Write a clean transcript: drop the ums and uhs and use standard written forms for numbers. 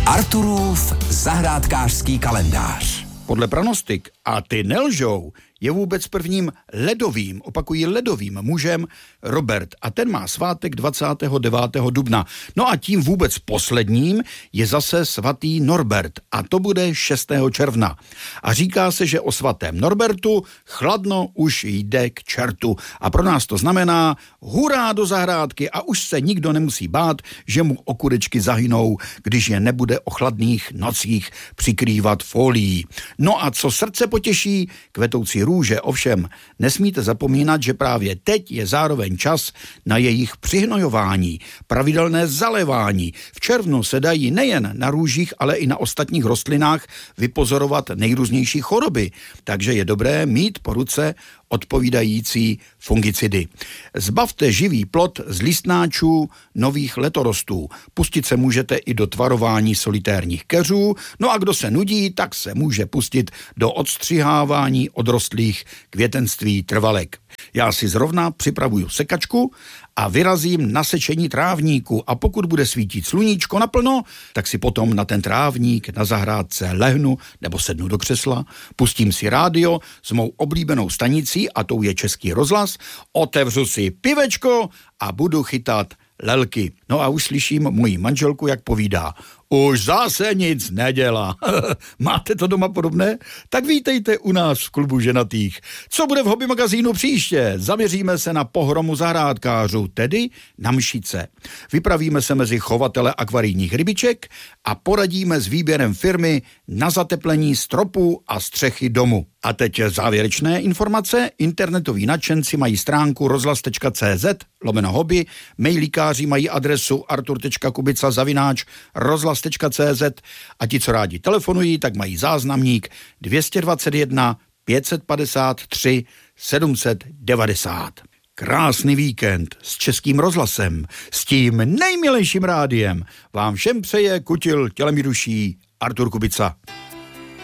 Arturův zahrádkářský kalendář. Podle pranostik, a ty nelžou, je vůbec prvním ledovým mužem Robert a ten má svátek 29. dubna. No a tím vůbec posledním je zase svatý Norbert a to bude 6. června. A říká se, že o svatém Norbertu chladno už jde k čertu a pro nás to znamená hurá do zahrádky a už se nikdo nemusí bát, že mu okurečky zahynou, když je nebude o chladných nocích přikrývat folií. No a co srdce potěší, kvetoucí růže, ovšem nesmíte zapomínat, že právě teď je zároveň čas na jejich přihnojování, pravidelné zalévání. V červnu se dají nejen na růžích, ale i na ostatních rostlinách vypozorovat nejrůznější choroby, takže je dobré mít po ruce odpovídající fungicidy. Zbavte živý plod z listnáčů nových letorostů. Pustit se můžete i do tvarování solitérních keřů, no a kdo se nudí, tak se může pustit do odstřihávání odrostlých květenství trvalek. Já si zrovna připravuju sekačku a vyrazím na sečení trávníku a pokud bude svítit sluníčko naplno, tak si potom na ten trávník na zahrádce lehnu nebo sednu do křesla, pustím si rádio s mou oblíbenou stanicí a tou je Český rozhlas, otevřu si pivečko a budu chytat lelky. No a už slyším moji manželku, jak povídá: už zase nic nedělá. Máte to doma podobné? Tak vítejte u nás v klubu ženatých. Co bude v hobby magazínu příště? Zaměříme se na pohromu zahrádkářů, tedy na mšice. Vypravíme se mezi chovatele akvarijních rybiček a poradíme s výběrem firmy na zateplení stropů a střechy domu. A teď závěrečné informace. Internetoví nadšenci mají stránku rozhlas.cz/hobby, mailíkáři mají adresu artur.kubica@rozhlas.cz a ti, co rádi telefonují, tak mají záznamník 221 553 790. Krásný víkend s Českým rozhlasem, s tím nejmilejším rádiem vám všem přeje kutil tělem i duší Artur Kubica.